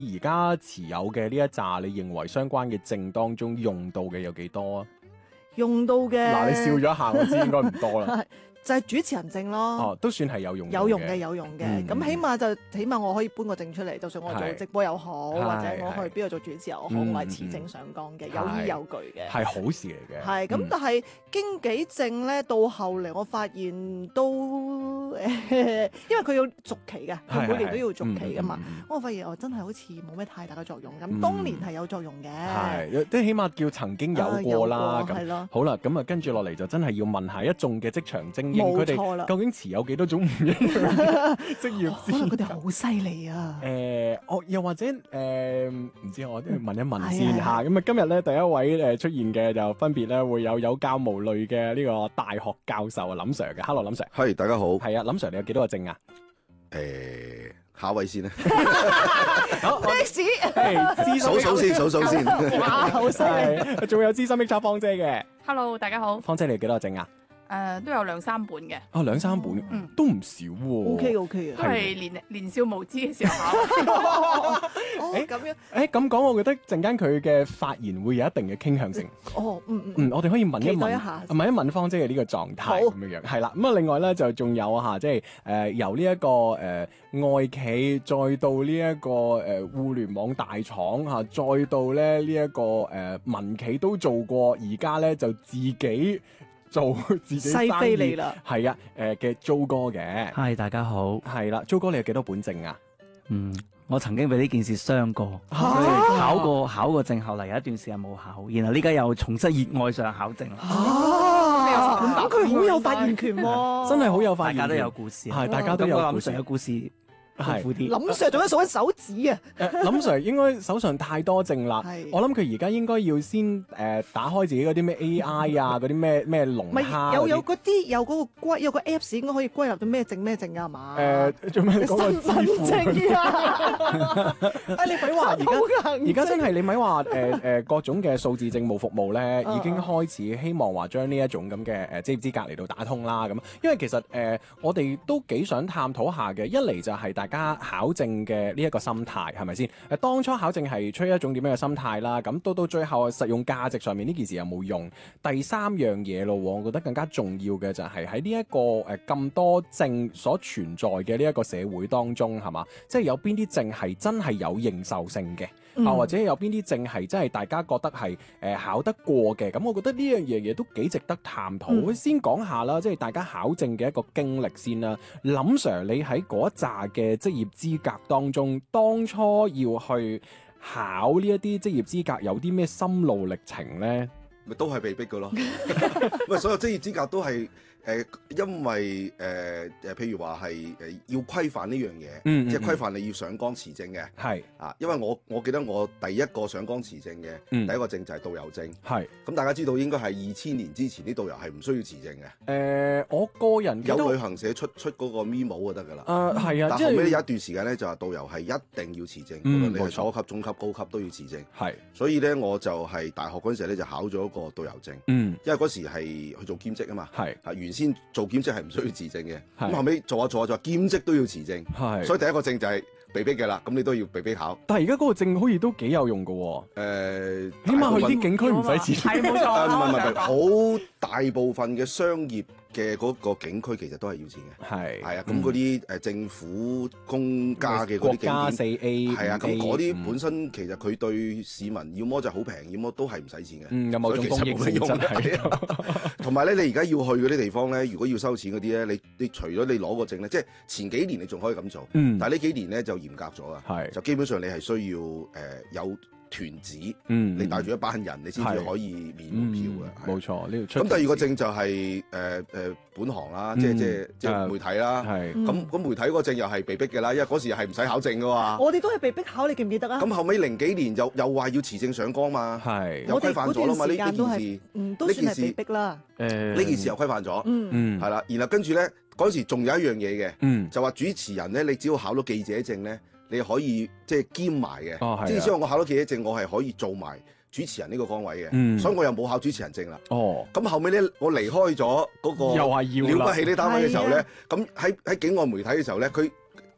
而家持有嘅呢一紮，你認為相關嘅證當中用到嘅有幾多啊？ 用到嘅嗱，你笑咗一下，我知應該唔多啦。 就係主持人證咯。 哦，都算係有用嘅。 有用嘅，有用嘅。咁起碼我可以搬個證出嚟，就算我做直播又好，或者我去邊度做主持又好，我係持證上崗嘅，有依有據嘅， 係好事嚟嘅。 係咁，但係經紀證咧，到後嚟我發現都因為佢要續期嘅，佢每年都要續期噶嘛。我發現我真係好似冇咩太大嘅作用。咁當年係有作用嘅， 係即係起碼叫曾經有過啦。 係咯。 好啦，咁啊跟住落嚟就真係要問下一眾嘅職場精英，佢哋究竟持有幾多種唔一樣嘅職業資格？ 可能佢哋好犀利啊！ 又或者唔知我都要問一問先嚇。咁啊，今日咧第一位出現嘅就分別咧會有教無類嘅呢個大學教授啊，林 Sir 嘅。Hello， 林 Sir。 係，大家好。 係啊，林 Sir，你有幾多個證啊？ 下一位先啦。 好， 數先。 哇，好犀利！ 仲有資深 HR 方姐嘅。 Hello， 大家好。 方姐，你有幾多個證啊？ 都有2-3本嘅。 哦，2-3本，都唔少喎。 OK 啊， 都係年少無知嘅時候考。 咁樣。 咁講，我覺得陣間佢嘅發言會有一定嘅傾向性。 我哋可以問一問方姐嘅呢個狀態咁樣樣。係啦，咁啊，另外咧就仲有即係由呢一個外企，再到呢一個互聯網大廠嚇，再到咧呢一個民企都做過，而家咧就自己做自己生意。 西非你啦， 係啊，嘅租哥嘅。 係，大家好。 係啦，租哥你有幾多本證啊？ 我曾經俾呢件事傷過，所以考過證，後嚟有一段時間冇考，然後呢家又重新熱愛上考證啦。 咁佢好有發言權喎， 真係好有發言權， 大家都有故事， 係大家都有故事。 有故事。 係林 Sir 仲喺數緊手指啊！ 林 Sir 應該手上太多證啦，我諗佢而家應該要先打開自己嗰啲咩 AI 啊，嗰啲咩龍蝦， 有嗰啲有嗰個有個 Apps 應該可以歸納到咩證㗎係嘛？ 做咩嗰個身份證啊？ 你咪話而家真係你咪話各種嘅數字政務服務咧，已經開始希望話將呢一種咁嘅職業資格嚟到打通啦咁，因為其實我哋都幾想探討下嘅，一嚟就係大家考證嘅呢一個心態係咪先？當初考證係出於一種點樣嘅心態啦，咁到最後實用價值上面呢件事有冇用？第三樣嘢咯，我覺得更加重要嘅就係喺呢一個咁多證所存在嘅呢一個社會當中，係嘛？即係有邊啲證係真係有認受性嘅，或者有邊啲證係真係大家覺得係考得過嘅？咁我覺得呢樣嘢都幾值得探討。先講下啦，即係大家考證嘅一個經歷先啦。林 Sir， 你喺嗰一紮嘅職業資格當中，當初要去考呢一啲職業資格，有啲咩心路歷程呢？ 咪都係被逼嘅咯。喂，所有職業資格都係因為譬如話係要規範呢樣嘢，即係規範你要上崗持證嘅。係啊，因為我記得我第一個上崗持證嘅第一個證就係導遊證。係咁，大家知道應該係2000年之前啲導遊係唔需要持證嘅。 我個人有旅行社出嗰個 memo 就得㗎啦。 係啊， 但後尾有一段時間咧就話導遊係一定要持證，無論你係初級、中級、高級都要持證。係，所以咧我就係大學嗰陣時咧就考咗個導遊證。因為嗰時係去做兼職啊嘛。係啊，原先做兼職係唔需要持證嘅，咁後尾做下就話兼職都要持證。係，所以第一個證就係被逼嘅啦，咁你都要被逼考。 但係而家嗰個證好似都幾有用㗎喎。起碼去啲景區唔使持證。 係冇錯。唔係，好大部分嘅商業嘅嗰個景區其實都係要錢嘅。係啊，咁嗰啲政府公家嘅嗰啲景點 4A， 係啊，咁嗰啲本身其實佢對市民要麼就好平，要麼都係唔使錢嘅。 有冇種公益性質係？ 同埋咧，你而家要去嗰啲地方咧，如果要收錢嗰啲咧，你除咗你攞個證咧，即係前幾年你仲可以咁做，但係呢幾年咧就嚴格咗啊，就基本上你係需要有團子，你帶住一班人，你先至可以免門票嘅。 冇錯，呢度出。 咁第二個證就係本行啦，即係媒體啦。咁媒體嗰個證又係被逼嘅啦，因為嗰時係唔使考證嘅嘛。 我哋都係被逼考，你記唔記得啊？ 咁後尾零幾年又話要持證上崗嘛，又規範咗啦嘛。呢件事都算係被逼啦。 呢件事又規範咗，係啦。然後跟住咧嗰時仲有一樣嘢嘅，就話主持人咧，你只要考到記者證咧，你可以即係兼埋嘅，即係所以我考到記者證，我係可以做埋主持人呢個崗位嘅，所以我又冇考主持人證啦。咁後尾咧，我離開咗嗰個了不起呢單位嘅時候咧，咁喺境外媒體嘅時候咧，佢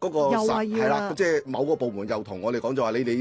個係啦，即係某個部門又同我哋講就話你